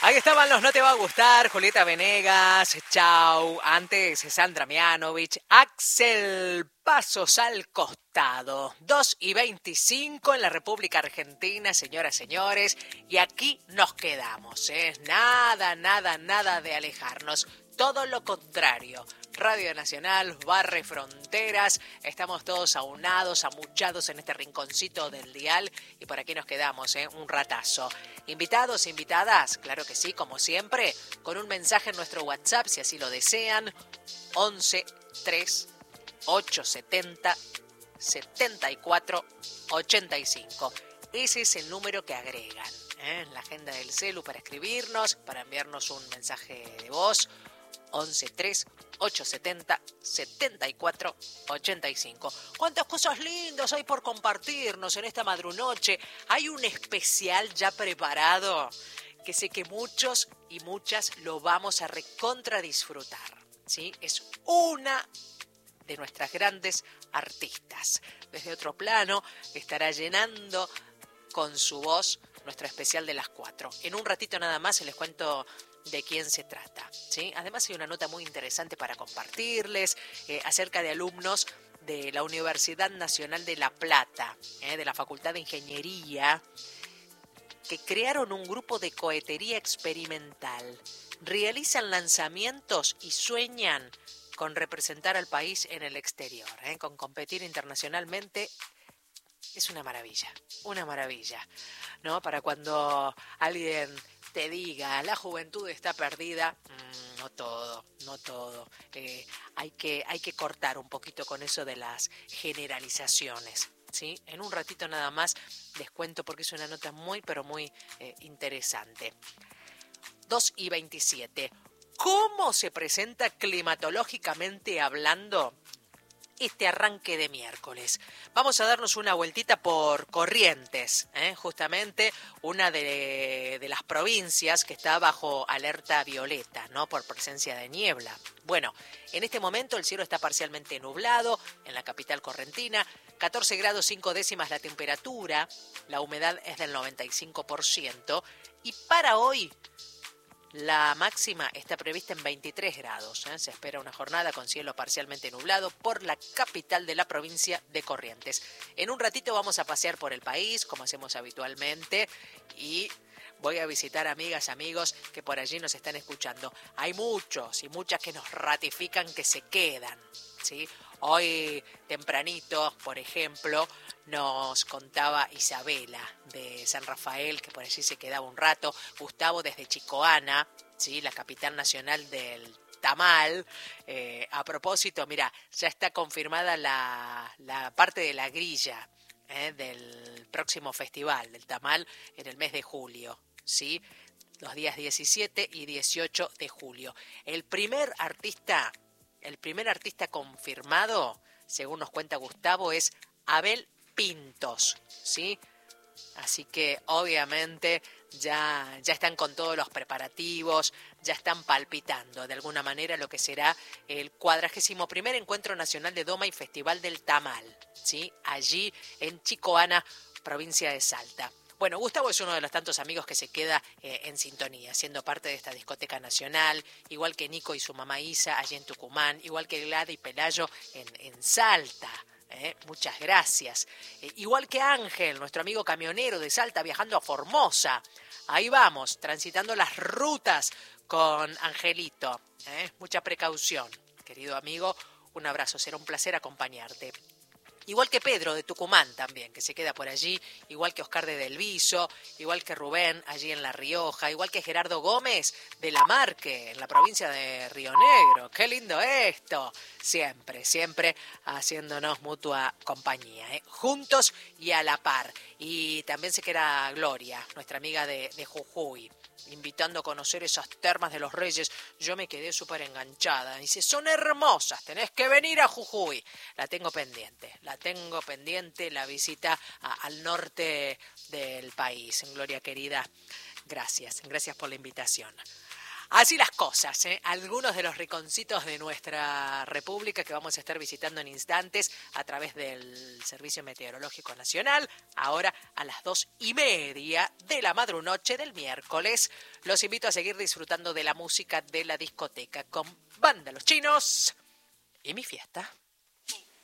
Ahí estaban los No Te Va a Gustar, Julieta Venegas, Chau, antes Sandra Mianovich, Axel Pasos al Costado, 2:25 en la República Argentina, señoras, señores, y aquí nos quedamos, nada de alejarnos, todo lo contrario. Radio Nacional barre fronteras, estamos todos aunados, amuchados en este rinconcito del dial y por aquí nos quedamos, un ratazo. Invitados, invitadas, claro que sí, como siempre, con un mensaje en nuestro WhatsApp si así lo desean, 11 3 870 74 85. Ese es el número que agregan en la agenda del celu para escribirnos, para enviarnos un mensaje de voz. 11 3 870 74 85. ¿Cuántas cosas lindas hay por compartirnos en esta madrunoche? Hay un especial ya preparado que sé que muchos y muchas lo vamos a recontra disfrutar, ¿sí? Es una de nuestras grandes artistas. Desde otro plano estará llenando con su voz nuestro especial de las 4. En un ratito nada más se les cuento de quién se trata, ¿sí? Además hay una nota muy interesante para compartirles acerca de alumnos de la Universidad Nacional de La Plata, de la Facultad de Ingeniería, que crearon un grupo de cohetería experimental, realizan lanzamientos y sueñan con representar al país en el exterior, con competir internacionalmente. Es una maravilla, ¿no? Para cuando alguien te diga, la juventud está perdida, no todo. Hay que cortar un poquito con eso de las generalizaciones, ¿sí? En un ratito nada más les cuento porque es una nota muy, pero muy interesante. 2:27. ¿Cómo se presenta climatológicamente hablando este arranque de miércoles? Vamos a darnos una vueltita por Corrientes, justamente una de las provincias que está bajo alerta violeta, ¿no? Por presencia de niebla. Bueno, en este momento el cielo está parcialmente nublado en la capital correntina, 14 grados 5 décimas la temperatura, la humedad es del 95% y para hoy la máxima está prevista en 23 grados. Se espera una jornada con cielo parcialmente nublado por la capital de la provincia de Corrientes. En un ratito vamos a pasear por el país, como hacemos habitualmente, y voy a visitar amigas, amigos que por allí nos están escuchando. Hay muchos y muchas que nos ratifican que se quedan, ¿sí? Hoy tempranito, por ejemplo, nos contaba Isabela de San Rafael, que por allí se quedaba un rato. Gustavo desde Chicoana, ¿sí? La capital nacional del tamal. A propósito, mira, ya está confirmada la parte de la grilla del próximo festival del tamal en el mes de julio, ¿sí? Los días 17 y 18 de julio. El primer artista confirmado, según nos cuenta Gustavo, es Abel Pintos, ¿sí? Así que obviamente ya están con todos los preparativos, ya están palpitando de alguna manera lo que será el 41º Encuentro Nacional de Doma y Festival del Tamal, ¿sí? Allí en Chicoana, provincia de Salta. Bueno, Gustavo es uno de los tantos amigos que se queda en sintonía, siendo parte de esta discoteca nacional, igual que Nico y su mamá Isa allí en Tucumán, igual que Glada y Pelayo en Salta. Muchas gracias. Igual que Ángel, nuestro amigo camionero de Salta, viajando a Formosa. Ahí vamos, transitando las rutas con Angelito. Mucha precaución, querido amigo. Un abrazo, será un placer acompañarte. Igual que Pedro de Tucumán también, que se queda por allí, igual que Oscar de Del Viso, igual que Rubén allí en La Rioja, igual que Gerardo Gómez de La Marque, en la provincia de Río Negro. ¡Qué lindo esto! Siempre haciéndonos mutua compañía, juntos y a la par. Y también se queda Gloria, nuestra amiga de Jujuy, invitando a conocer esas termas de los Reyes. Yo me quedé súper enganchada. Dice, son hermosas, tenés que venir a Jujuy. La tengo pendiente la visita al norte del país. Gloria querida, gracias por la invitación. Así las cosas, ¿eh? Algunos de los rinconcitos de nuestra república que vamos a estar visitando en instantes a través del Servicio Meteorológico Nacional, ahora a las 2:30 de la madrunoche del miércoles. Los invito a seguir disfrutando de la música de la discoteca con Banda Los Chinos y Mi Fiesta.